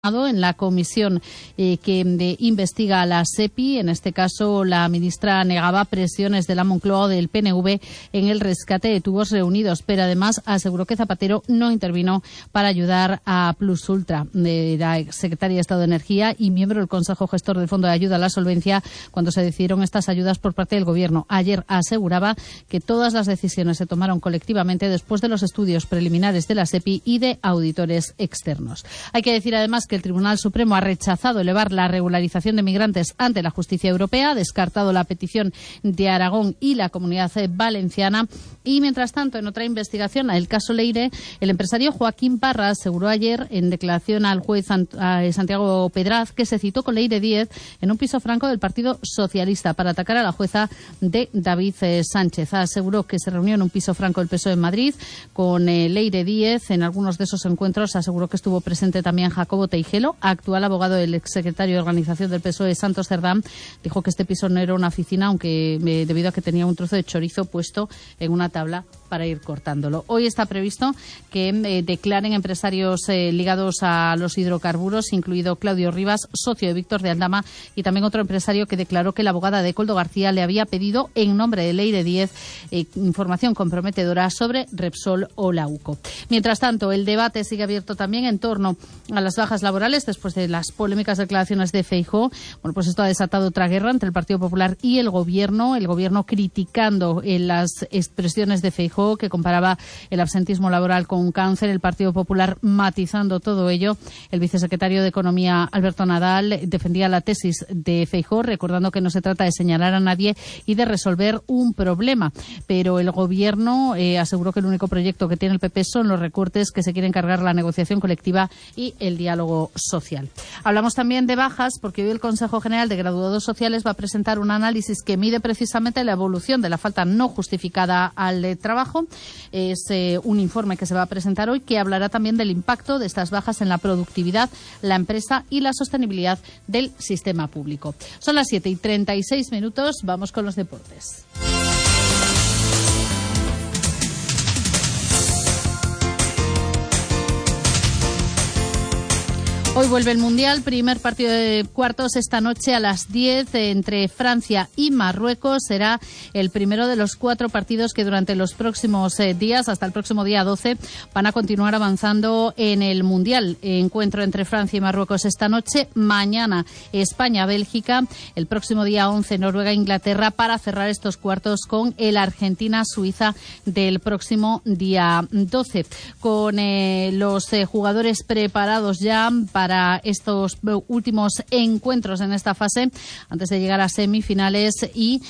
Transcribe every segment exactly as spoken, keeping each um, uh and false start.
en la comisión eh, que de, investiga a la SEPI. En este caso, la ministra negaba presiones de la Moncloa o del P N V en el rescate de tubos reunidos, pero además aseguró que Zapatero no intervino para ayudar a Plus Ultra. De la secretaria de Estado de Energía y miembro del Consejo Gestor del Fondo de Ayuda a la Solvencia cuando se decidieron estas ayudas por parte del Gobierno. Ayer aseguraba que todas las decisiones se tomaron colectivamente después de los estudios preliminares de la SEPI y de auditores externos. Hay que decir además que el Tribunal Supremo ha rechazado elevar la regularización de migrantes ante la justicia europea, ha descartado la petición de Aragón y la Comunidad Valenciana. Y mientras tanto, en otra investigación, el caso Leire, el empresario Joaquín Parra aseguró ayer en declaración al juez Santiago Pedraz que se citó con Leire Díez en un piso franco del Partido Socialista para atacar a la jueza de David Sánchez. Aseguró que se reunió en un piso franco del P S O E en Madrid con Leire Díez. En algunos de esos encuentros aseguró que estuvo presente también Jacobo Teijelo, actual abogado del exsecretario de Organización del P S O E, Santos Cerdán. Dijo que este piso no era una oficina, aunque eh, debido a que tenía un trozo de chorizo puesto en una tabla para ir cortándolo. Hoy está previsto que eh, declaren empresarios eh, ligados a los hidrocarburos, incluido Claudio Rivas, socio de Víctor de Aldama, y también otro empresario que declaró que la abogada de Coldo García le había pedido, en nombre de Leire Díez, eh, información comprometedora sobre Repsol o la UCO. Mientras tanto, el debate sigue abierto también en torno a las bajas laborales después de las polémicas declaraciones de Feijóo. Bueno, pues esto ha desatado otra guerra entre el Partido Popular y el Gobierno. El Gobierno criticando eh, las expresiones de Feijóo, que comparaba el absentismo laboral con un cáncer. El Partido Popular matizando todo ello. El vicesecretario de Economía, Alberto Nadal, defendía la tesis de Feijóo, recordando que no se trata de señalar a nadie y de resolver un problema. Pero el Gobierno eh, aseguró que el único proyecto que tiene el P P son los recortes que se quieren cargar la negociación colectiva y el diálogo social. Hablamos también de bajas, porque hoy el Consejo General de Graduados Sociales va a presentar un análisis que mide precisamente la evolución de la falta no justificada al eh, trabajo. Es eh, un informe que se va a presentar hoy que hablará también del impacto de estas bajas en la productividad, la empresa y la sostenibilidad del sistema público. Son las siete y treinta y seis minutos. Vamos con los deportes. Hoy vuelve el Mundial, primer partido de cuartos esta noche a las diez entre Francia y Marruecos. Será el primero de los cuatro partidos que durante los próximos eh, días, hasta el próximo día doce, van a continuar avanzando en el Mundial. Encuentro entre Francia y Marruecos esta noche, mañana España-Bélgica, el próximo día once Noruega-Inglaterra, para cerrar estos cuartos con el Argentina-Suiza del próximo día doce. Con eh, los eh, jugadores preparados ya para para estos últimos encuentros en esta fase, antes de llegar a semifinales, y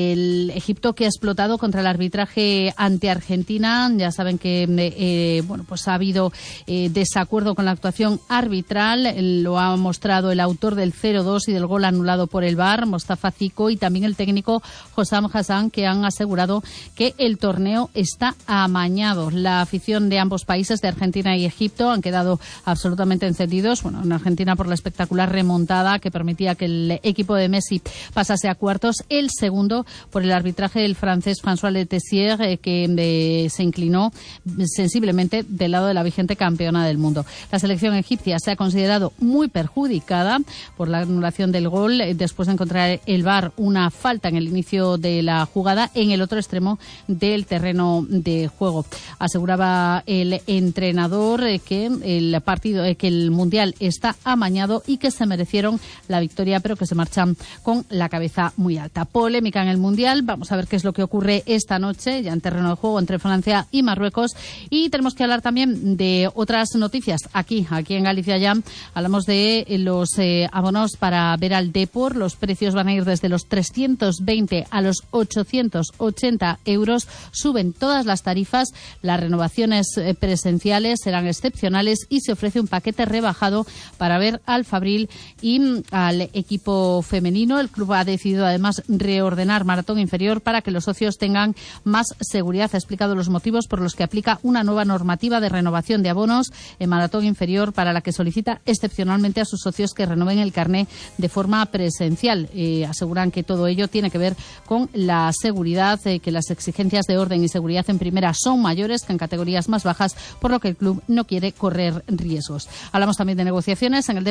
el Egipto que ha explotado contra el arbitraje ante Argentina. Ya saben que eh, bueno, pues ha habido eh, desacuerdo con la actuación arbitral. Lo ha mostrado el autor del cero dos y del gol anulado por el V A R, Mostafa Zico, y también el técnico Hossam Hassan, que han asegurado que el torneo está amañado. La afición de ambos países, de Argentina y Egipto, han quedado absolutamente encendidos. Bueno, en Argentina por la espectacular remontada que permitía que el equipo de Messi pasase a cuartos. El segundo por el arbitraje del francés François Letessier, eh, que eh, se inclinó sensiblemente del lado de la vigente campeona del mundo. La selección egipcia se ha considerado muy perjudicada por la anulación del gol, eh, después de encontrar el V A R una falta en el inicio de la jugada en el otro extremo del terreno de juego. Aseguraba el entrenador eh, que el partido, eh, que el Mundial está amañado y que se merecieron la victoria, pero que se marchan con la cabeza muy alta. Polémica en el Mundial. Vamos a ver qué es lo que ocurre esta noche, ya en terreno de juego, entre Francia y Marruecos. Y tenemos que hablar también de otras noticias. Aquí, aquí en Galicia ya hablamos de los eh, abonos para ver al Depor. Los precios van a ir desde los trescientos veinte a los ochocientos ochenta euros. Suben todas las tarifas. Las renovaciones eh, presenciales serán excepcionales y se ofrece un paquete rebajado para ver al Fabril y al equipo femenino. El club ha decidido además reordenar Maratón Inferior para que los socios tengan más seguridad. Ha explicado los motivos por los que aplica una nueva normativa de renovación de abonos en Maratón Inferior, para la que solicita excepcionalmente a sus socios que renueven el carné de forma presencial. Eh, aseguran que todo ello tiene que ver con la seguridad, eh, que las exigencias de orden y seguridad en primera son mayores que en categorías más bajas, por lo que el club no quiere correr riesgos. Hablamos también de negociaciones en el